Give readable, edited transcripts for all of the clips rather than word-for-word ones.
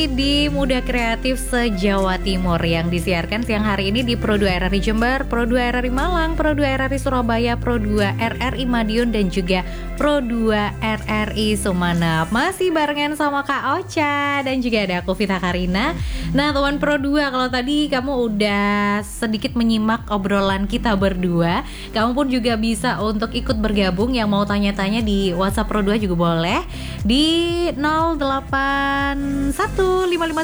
Di Muda Kreatif se-Jawa Timur yang disiarkan siang hari ini di Pro 2 RRI Jember, Pro 2 RRI Malang, Pro 2 RRI Surabaya, Pro 2 RRI Madiun dan juga Pro 2 RRI Sumeneb. Masih barengan sama Kak Ocha dan juga ada aku Vita Karina. Nah teman Pro 2, kalau tadi kamu udah sedikit menyimak obrolan kita berdua, kamu pun juga bisa untuk ikut bergabung. Yang mau tanya-tanya di WhatsApp Pro 2 juga boleh di 081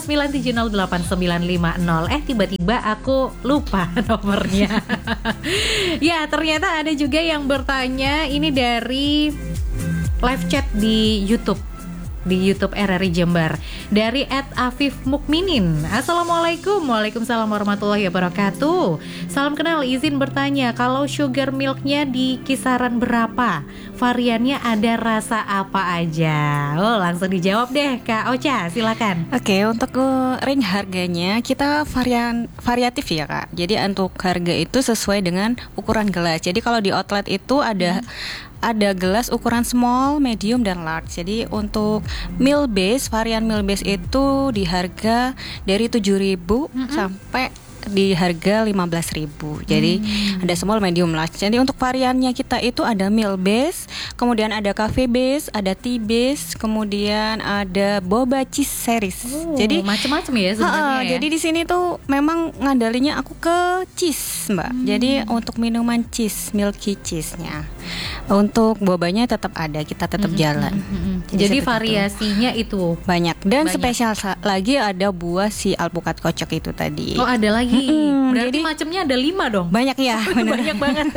559708950. Tiba-tiba aku lupa nomornya. Ya, ternyata ada juga yang bertanya ini dari live chat di YouTube RRI Jember dari @afifmukminin. Assalamualaikum. Waalaikumsalam warahmatullahi wabarakatuh. Salam kenal, izin bertanya, kalau sugar milknya di kisaran berapa? Variannya ada rasa apa aja? Oh, langsung dijawab deh Kak Ocha, silakan. Oke, untuk range harganya kita variatif ya Kak. Jadi untuk harga itu sesuai dengan ukuran gelas. Jadi kalau di outlet itu ada gelas ukuran small, medium, dan large. Jadi untuk varian meal base itu di harga dari 7.000 sampai di harga 15.000. Jadi ada small, medium, large. Jadi untuk variannya kita itu ada meal base, kemudian ada cafe base, ada tea base, kemudian ada boba cheese series. Jadi macam-macam ya sebenarnya. Jadi di sini tuh memang ngandalinya aku ke cheese, Mbak. Jadi untuk minuman cheese, milky cheese-nya. Untuk bobanya tetap ada, kita tetap jalan. Jadi variasinya itu banyak. Dan spesial lagi ada buah si alpukat kocok itu tadi. Oh, ada lagi. Berarti macamnya ada 5 dong. Banyak ya. Banyak banget.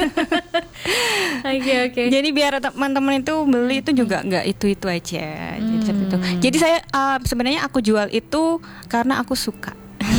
Oke. Jadi biar teman-teman itu beli itu juga nggak itu aja. Jadi seperti itu. Jadi saya sebenarnya aku jual itu karena aku suka.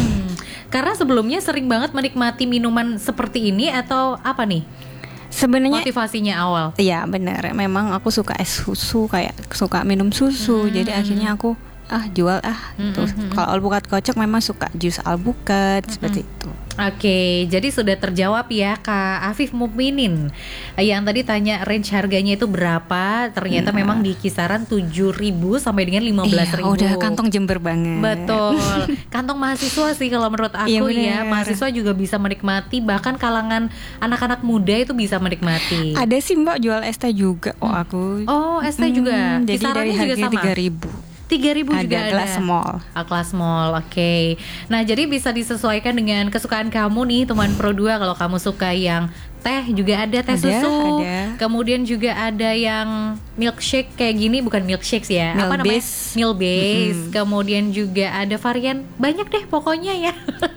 Karena sebelumnya sering banget menikmati minuman seperti ini atau apa nih? Sebenarnya motivasinya awal. Iya benar. Memang aku suka es susu, kayak suka minum susu. Jadi akhirnya aku jual terus kalau alpukat kocok memang suka jus alpukat seperti itu. Oke, jadi sudah terjawab ya Kak Afif Mukminin. Yang tadi tanya range harganya itu berapa? Ternyata memang di kisaran 7.000 sampai dengan 15.000. Udah kantong Jember banget. Betul. Kantong mahasiswa sih kalau menurut aku ya. Mahasiswa juga bisa menikmati, bahkan kalangan anak-anak muda itu bisa menikmati. Ada sih Mbak jual es teh juga aku. Oh, es teh juga. Jadi dari harga 3.000. 3.000 juga ada. Kelas small. Kelas small, oke. Nah, jadi bisa disesuaikan dengan kesukaan kamu nih, teman Pro 2. Kalau kamu suka yang teh juga ada teh susu. Ada. Kemudian juga ada yang milkshake kayak gini, bukan milkshake ya. Meal apa namanya? base. Meal base. Kemudian juga ada varian banyak deh pokoknya ya.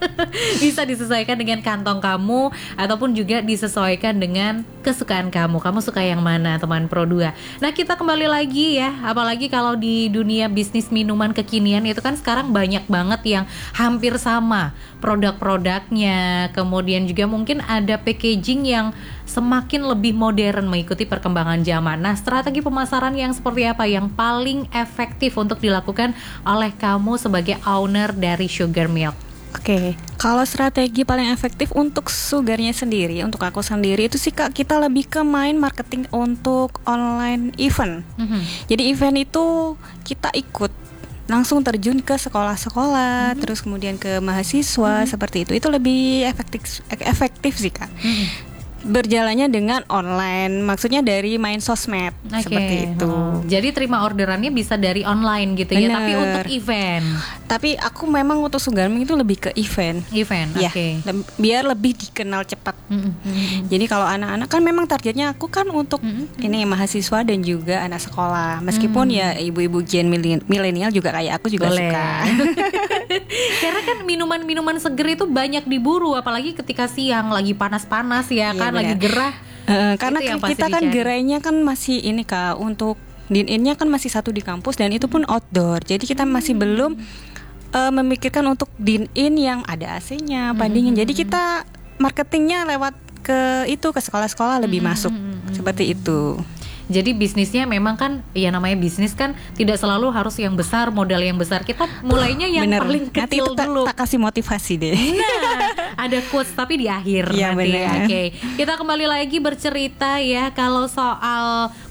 Bisa disesuaikan dengan kantong kamu ataupun juga disesuaikan dengan kesukaan kamu. Kamu suka yang mana, teman Pro 2? Nah, kita kembali lagi ya. Apalagi kalau di dunia bisnis minuman kekinian itu kan sekarang banyak banget yang hampir sama produk-produknya. Kemudian juga mungkin ada packaging yang semakin lebih modern mengikuti perkembangan zaman. Nah, strategi pemasaran yang seperti apa yang paling efektif untuk dilakukan oleh kamu sebagai owner dari Sugar Milk? Oke, kalau strategi paling efektif untuk sugarnya sendiri, untuk aku sendiri itu sih Kak, kita lebih ke main marketing untuk online event. Jadi event itu kita ikut langsung terjun ke sekolah-sekolah, terus kemudian ke mahasiswa seperti itu lebih efektif sih Kak. Berjalannya dengan online, maksudnya dari main sosmed seperti itu. Jadi terima orderannya bisa dari online gitu ya, tapi untuk event. Tapi aku memang untuk Sugar Milk itu lebih ke event. Ya, biar lebih dikenal cepat. Jadi kalau anak-anak kan memang targetnya aku kan untuk ini mahasiswa dan juga anak sekolah. Meskipun ya ibu-ibu gen milenial juga kayak aku juga suka. Karena kan minuman-minuman seger itu banyak diburu, apalagi ketika siang lagi panas-panas ya kan, lagi gerah. Karena kita kan gerainya kan masih ini Kak, untuk din-innya kan masih satu di kampus dan itu pun outdoor. Jadi kita masih belum memikirkan untuk din-in yang ada AC-nya, pendingin. Jadi kita marketingnya lewat ke sekolah-sekolah lebih masuk seperti itu. Jadi bisnisnya memang kan, ya namanya bisnis kan tidak selalu harus yang besar, modal yang besar. Kita mulainya yang paling kecil dulu. Tak kasih motivasi deh. Nah, ada quotes tapi di akhir ya, nanti. Oke, kita kembali lagi bercerita ya kalau soal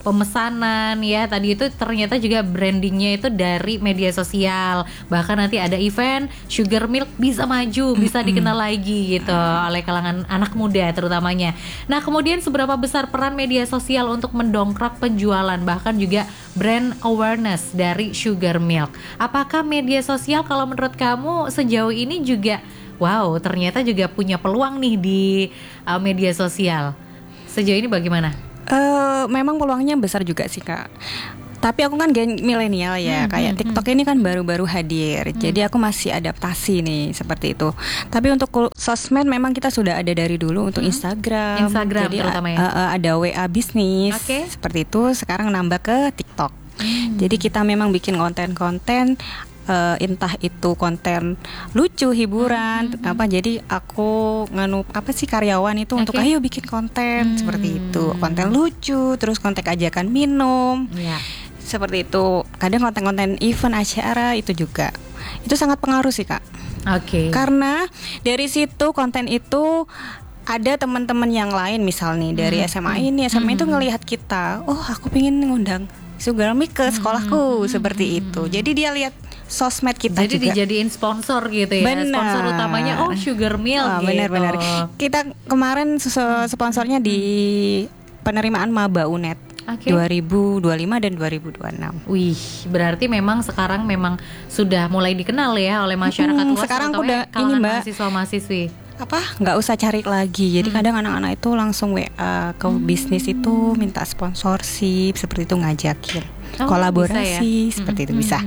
pemesanan ya. Tadi itu ternyata juga brandingnya itu dari media sosial. Bahkan nanti ada event Sugar Milk bisa maju, bisa dikenal lagi gitu oleh kalangan anak muda terutamanya. Nah, kemudian seberapa besar peran media sosial untuk mendongkrak penjualan bahkan juga brand awareness dari Sugar Milk? Apakah media sosial kalau menurut kamu sejauh ini juga wow, ternyata juga punya peluang nih di media sosial? Sejauh ini bagaimana? Memang peluangnya besar juga sih Kak. Tapi aku kan gen milenial ya, kayak TikTok ini kan baru-baru hadir. Jadi aku masih adaptasi nih seperti itu. Tapi untuk sosmed memang kita sudah ada dari dulu untuk Instagram. Jadi terutama ya. Ada WA bisnis. Seperti itu sekarang nambah ke TikTok. Jadi kita memang bikin konten-konten entah itu konten lucu, hiburan, jadi aku karyawan itu untuk ayo bikin konten seperti itu, konten lucu, terus konten ajakan minum, seperti itu. Kadang konten-konten event acara itu juga, itu sangat pengaruh sih Kak. Karena dari situ konten itu ada teman-teman yang lain, misal nih dari SMA ini, SMA itu ngelihat kita, oh aku pengen ngundang Sugar Milk ke sekolahku, seperti itu. Jadi dia lihat sosmed kita jadi juga dijadiin sponsor gitu ya. Sponsor utamanya Sugar Milk gitu. Benar-benar. Kita kemarin sponsornya di penerimaan Maba UNED 2025 dan 2026. Wih, berarti memang sekarang memang sudah mulai dikenal ya oleh masyarakat luas. Sekarang udah ini Mbak, mahasiswa-mahasiswi. Nggak usah cari lagi. Jadi kadang anak-anak itu langsung WA ke bisnis itu minta sponsorship, seperti itu, ngajakin kolaborasi ya? Seperti itu bisa.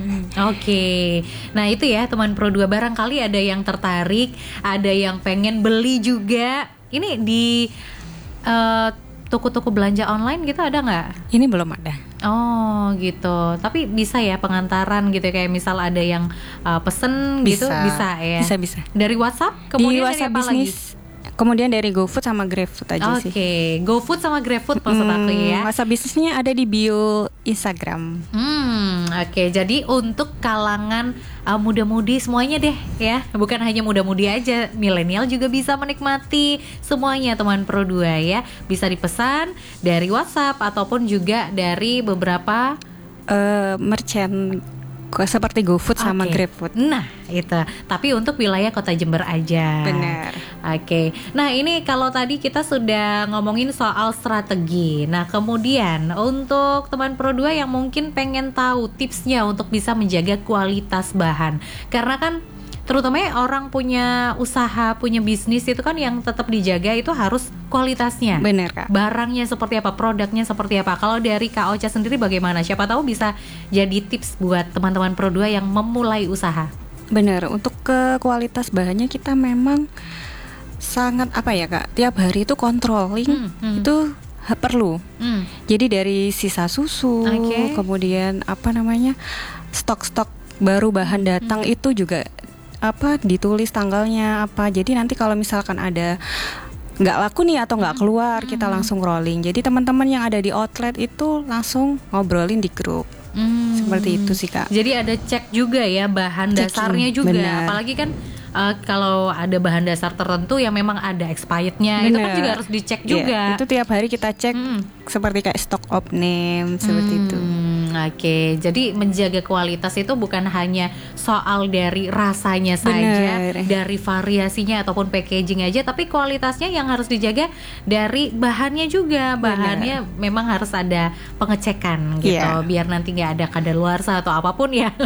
Nah itu ya teman Pro 2, barangkali ada yang tertarik, ada yang pengen beli juga. Ini di toko-toko belanja online gitu ada nggak? Ini belum ada. Oh gitu. Tapi bisa ya pengantaran gitu, kayak misal ada yang pesen gitu bisa ya. Bisa. Dari WhatsApp, kemudian di WhatsApp dari apa bisnis lagi? Kemudian dari GoFood sama GrabFood aja sih. GoFood sama GrabFood maksud aku ya. WhatsApp bisnisnya ada di bio Instagram. Jadi untuk kalangan muda-mudi semuanya deh ya. Bukan hanya muda-mudi aja, milenial juga bisa menikmati semuanya teman Pro 2 ya. Bisa dipesan dari WhatsApp ataupun juga dari beberapa merchant seperti GoFood sama GrabFood. Nah itu, tapi untuk wilayah Kota Jember aja. Benar. Nah ini kalau tadi kita sudah ngomongin soal strategi. Nah kemudian untuk teman Pro 2 yang mungkin pengen tahu tipsnya untuk bisa menjaga kualitas bahan, karena kan terutama orang punya usaha, punya bisnis itu kan yang tetap dijaga itu harus kualitasnya. Benar Kak. Barangnya seperti apa, produknya seperti apa. Kalau dari Kak Ocha sendiri bagaimana? Siapa tahu bisa jadi tips buat teman-teman Pro 2 yang memulai usaha. Benar, untuk ke kualitas bahannya kita memang sangat Kak, tiap hari itu controlling itu perlu. Jadi dari sisa susu, kemudian stok-stok baru bahan datang itu juga ditulis tanggalnya jadi nanti kalau misalkan ada nggak laku nih atau nggak keluar, kita langsung rolling. Jadi teman-teman yang ada di outlet itu langsung ngobrolin di grup. Seperti itu sih Kak. Jadi ada cek juga ya bahan dasarnya juga. Bener. Apalagi kan kalau ada bahan dasar tertentu yang memang ada expirednya, itu kan juga harus dicek juga. Itu tiap hari kita cek seperti kayak stock of name seperti itu. Jadi menjaga kualitas itu bukan hanya soal dari rasanya saja, dari variasinya ataupun packaging aja, tapi kualitasnya yang harus dijaga dari bahannya juga. Bahannya memang harus ada pengecekan gitu, biar nanti nggak ada kadaluarsa atau apapun ya.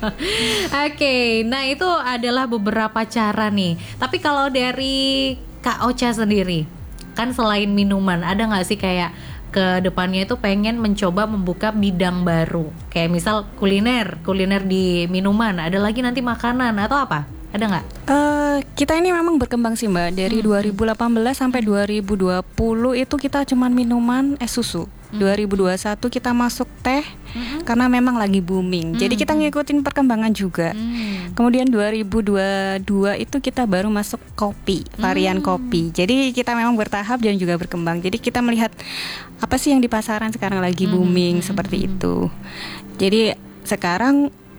Nah itu adalah beberapa cara nih. Tapi kalau dari Kak Ocha sendiri, kan selain minuman, ada nggak sih kayak ke depannya itu pengen mencoba membuka bidang baru, kayak misal kuliner di minuman, ada lagi nanti makanan atau apa? Ada nggak? Kita ini memang berkembang sih Mbak. Dari 2018 sampai 2020 itu kita cuman minuman susu. 2021 kita masuk teh karena memang lagi booming. Jadi kita ngikutin perkembangan juga. Kemudian 2022 itu kita baru masuk kopi, varian kopi. Jadi kita memang bertahap dan juga berkembang. Jadi kita melihat apa sih yang di pasaran sekarang lagi booming seperti itu. Jadi sekarang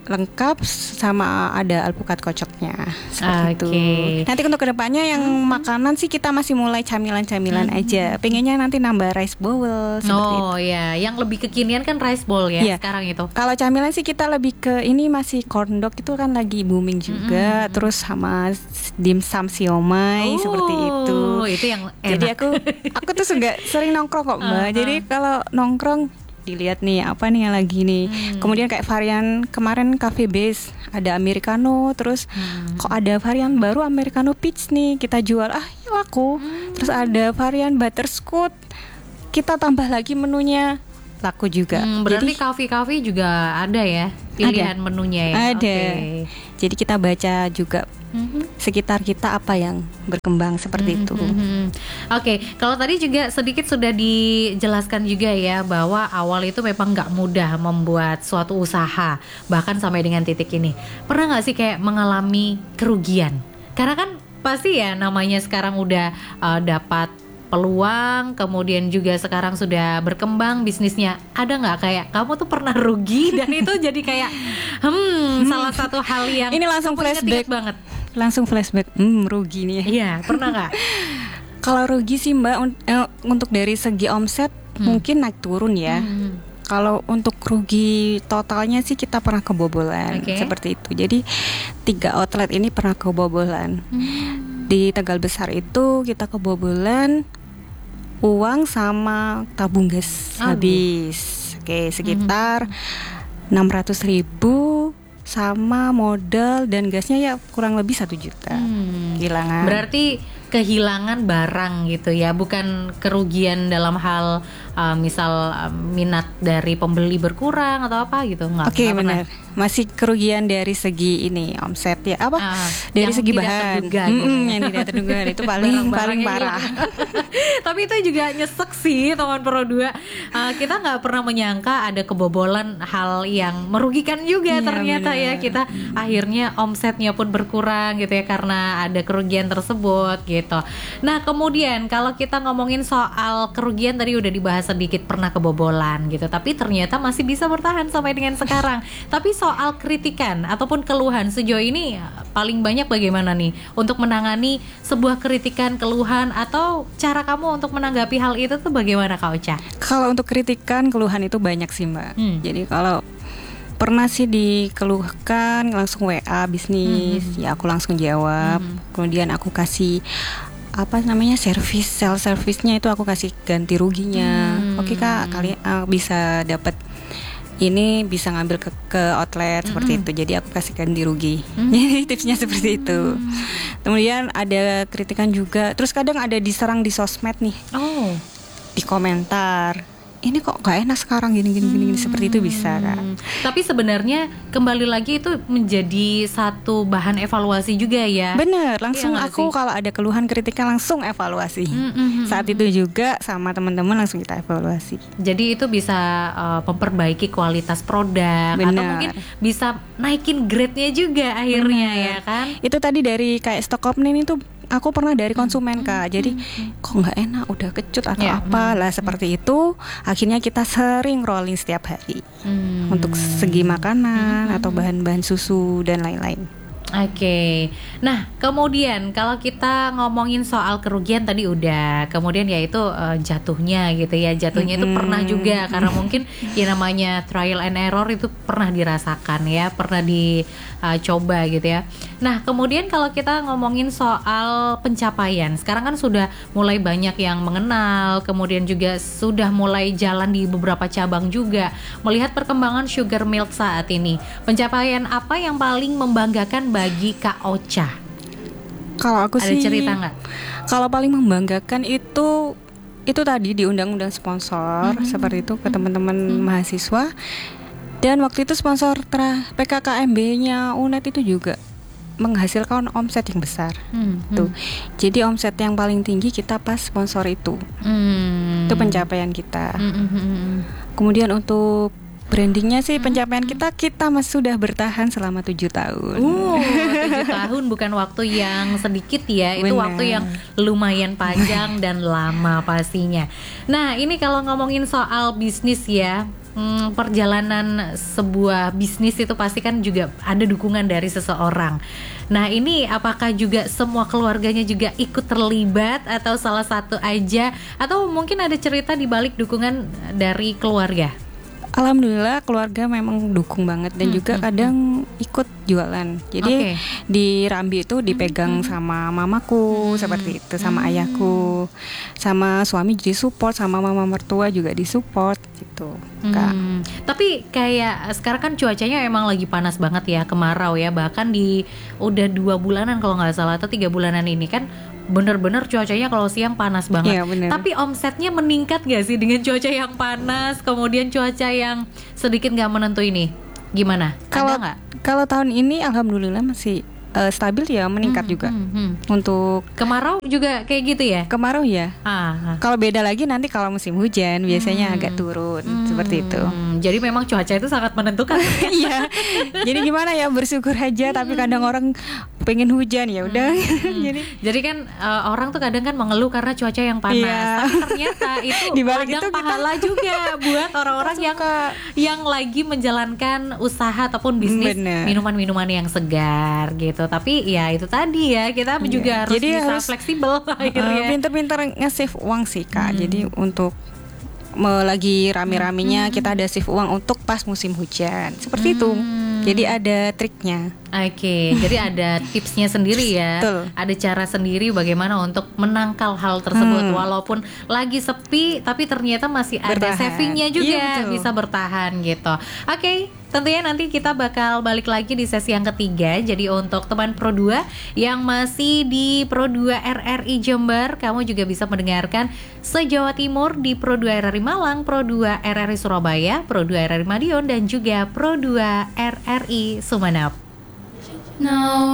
lengkap sama ada alpukat kocoknya seperti itu. Nanti untuk kedepannya yang makanan sih kita masih mulai camilan-camilan aja. Pengennya nanti nambah rice bowl seperti itu. Ya, yang lebih kekinian kan rice bowl ya sekarang itu. Kalau camilan sih kita lebih ke ini masih corn dog itu kan lagi booming juga. Terus sama dimsum siomay seperti itu. Itu yang enak. Jadi aku tuh juga sering nongkrong kok Mbak. Jadi kalau nongkrong dilihat nih apa nih yang lagi nih. Kemudian kayak varian kemarin cafe base ada americano, terus kok ada varian baru americano peach nih kita jual. Yuk aku. Terus ada varian butterscotch. Kita tambah lagi menunya, laku juga. Berarti kafe-kafe juga ada ya pilihan menunya ya. Ada. Jadi kita baca juga sekitar kita apa yang berkembang seperti itu. Oke, kalau tadi juga sedikit sudah dijelaskan juga ya bahwa awal itu memang nggak mudah membuat suatu usaha, bahkan sampai dengan titik ini. Pernah nggak sih kayak mengalami kerugian? Karena kan pasti ya namanya sekarang udah dapat peluang, kemudian juga sekarang sudah berkembang bisnisnya. Ada nggak kayak kamu tuh pernah rugi dan itu jadi kayak salah satu hal yang ini langsung flashback banget. Langsung flashback, rugi nih. Iya, pernah nggak? Kalau rugi sih Mbak, untuk dari segi omset mungkin naik turun ya. Kalau untuk rugi totalnya sih kita pernah kebobolan seperti itu. Jadi 3 outlet ini pernah kebobolan. Di Tegal Besar itu kita kebobolan uang sama tabung gas habis. Sekitar 600.000 sama modal dan gasnya ya kurang lebih 1 juta kehilangan. Berarti kehilangan barang gitu ya, bukan kerugian dalam hal misal minat dari pembeli berkurang atau apa gitu, nggak? Oke, benar. Masih kerugian dari segi ini omset ya dari segi bahan terduga, yang tidak terduga itu paling parah. Tapi itu juga nyesek sih teman Pro 2. Kita nggak pernah menyangka ada kebobolan hal yang merugikan juga ternyata ya. Kita akhirnya omsetnya pun berkurang gitu ya karena ada kerugian tersebut gitu. Nah kemudian kalau kita ngomongin soal kerugian tadi udah dibahas sedikit, pernah kebobolan gitu, tapi ternyata masih bisa bertahan sampai dengan sekarang. Tapi soal kritikan ataupun keluhan sejauh ini paling banyak bagaimana nih untuk menangani sebuah kritikan, keluhan, atau cara kamu untuk menanggapi hal itu tuh bagaimana Kak Ocha? Kalau untuk kritikan, keluhan itu banyak sih Mbak. Jadi kalau pernah sih dikeluhkan langsung WA bisnis, ya aku langsung jawab. Kemudian aku kasih sell service-nya itu aku kasih ganti ruginya. Oke Kak, kalian bisa dapat ini, bisa ngambil ke outlet seperti itu. Jadi aku kasih ganti rugi. Jadi tipsnya seperti itu. Kemudian ada kritikan juga. Terus kadang ada diserang di sosmed nih. Di komentar. Ini kok gak enak sekarang gini seperti itu bisa kan. Tapi sebenarnya kembali lagi itu menjadi satu bahan evaluasi juga ya. Bener, langsung aku kalau ada keluhan kritikan langsung evaluasi. Saat itu juga sama teman-teman langsung kita evaluasi. Jadi itu bisa memperbaiki kualitas produk. Bener. Atau mungkin bisa naikin grade-nya juga akhirnya. Bener. Ya kan. Itu tadi dari kayak stok opening itu aku pernah dari konsumen Kak. Jadi kok nggak enak, udah kecut atau apalah seperti itu. Akhirnya kita sering rolling setiap hari untuk segi makanan atau bahan-bahan susu dan lain-lain. Oke. Nah, kemudian kalau kita ngomongin soal kerugian tadi udah, kemudian yaitu jatuhnya gitu ya. Jatuhnya itu pernah juga karena mungkin ya namanya trial and error itu pernah dirasakan ya, pernah dicoba gitu ya. Nah, kemudian kalau kita ngomongin soal pencapaian, sekarang kan sudah mulai banyak yang mengenal, kemudian juga sudah mulai jalan di beberapa cabang juga. Melihat perkembangan Sugar Milk saat ini, pencapaian apa yang paling membanggakan bagi Kak Ocha? Kalau aku ada cerita nggak? Kalau paling membanggakan itu tadi di undang-undang sponsor seperti itu ke teman-teman mahasiswa. Dan waktu itu sponsor PKKMB-nya UNED itu juga menghasilkan omset yang besar. Tuh. Jadi omset yang paling tinggi kita pas sponsor itu. Itu pencapaian kita. Kemudian untuk brandingnya sih pencapaian kita masih sudah bertahan selama 7 tahun. 7 tahun bukan waktu yang sedikit ya. Itu waktu yang lumayan panjang dan lama pastinya. Nah ini kalau ngomongin soal bisnis ya, perjalanan sebuah bisnis itu pasti kan juga ada dukungan dari seseorang. Nah, ini apakah juga semua keluarganya juga ikut terlibat atau salah satu aja, atau mungkin ada cerita di balik dukungan dari keluarga? Alhamdulillah keluarga memang dukung banget dan juga kadang ikut jualan. Jadi di Rambi itu dipegang sama mamaku seperti itu, sama ayahku, sama suami jadi support, sama mama mertua juga disupport gitu, Kak. Tapi kayak sekarang kan cuacanya emang lagi panas banget ya, kemarau ya, bahkan di udah 2 bulanan kalau nggak salah atau 3 bulanan ini kan bener-bener cuacanya kalau siang panas banget. Iya, bener. Tapi omsetnya meningkat gak sih dengan cuaca yang panas, kemudian cuaca yang sedikit nggak menentu ini? Gimana? Ada nggak? Kalau tahun ini alhamdulillah masih stabil ya, meningkat juga. Untuk kemarau juga kayak gitu ya? kemarau ya. Kalau beda lagi nanti kalau musim hujan biasanya agak turun seperti itu. Jadi memang cuaca itu sangat menentukan. Iya. Jadi gimana ya, bersyukur aja. Tapi kadang orang pengen hujan ya udah. Jadi kan orang tuh kadang kan mengeluh karena cuaca yang panas. Iya. Tapi ternyata itu Di balik ladang itu pahala juga buat orang-orang yang lagi menjalankan usaha ataupun bisnis minuman-minuman yang segar gitu. Tapi ya itu tadi ya, kita juga harus bisa fleksibel akhirnya. Pinter-pinter nge-save uang sih, Kak. Jadi untuk lagi rame-ramenya kita ada save uang untuk pas musim hujan. Seperti itu. Jadi ada triknya. Oke, jadi ada tipsnya sendiri ya. Betul. Ada cara sendiri bagaimana untuk menangkal hal tersebut walaupun lagi sepi tapi ternyata masih ada savingnya juga, bisa bertahan gitu. Oke, tentunya nanti kita bakal balik lagi di sesi yang ketiga. Jadi untuk teman Pro 2 yang masih di Pro 2 RRI Jember, kamu juga bisa mendengarkan se-Jawa Timur di Pro 2 RRI Malang, Pro 2 RRI Surabaya, Pro 2 RRI Madiun, dan juga Pro 2 RRI Sumeneb. Now